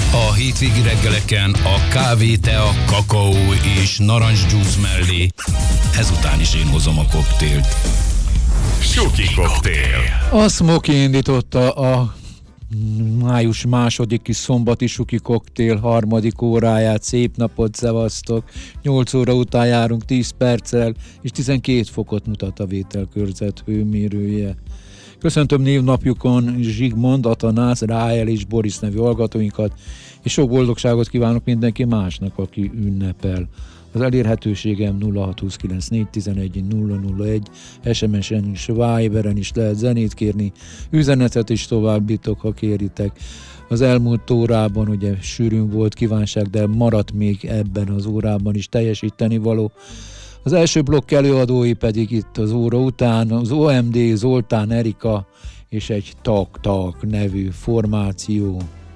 A hétvégi reggeleken a kávé, tea, kakaó és narancsdzsúsz mellé ezután is én hozom a koktélt. Suki koktél. A Smoky indította a május második szombati Suki koktél harmadik óráját. Szép napot, szevasztok! 8 óra után járunk 10 perccel, és 12 fokot mutat a vételkörzet hőmérője. Köszöntöm névnapjukon Zsigmond, Atanász, Rájel és Boris nevű hallgatóinkat, és sok boldogságot kívánok mindenki másnak, aki ünnepel. Az elérhetőségem 0629411001, SMS-en is, Viberen is lehet zenét kérni, üzenetet is továbbítok, ha kéritek. Az elmúlt órában ugye sűrűn volt kívánság, de maradt még ebben az órában is teljesíteni való. Az első blokk előadói pedig itt az óra után az OMD, Zoltán Erika és egy Tak-Tak nevű formáció.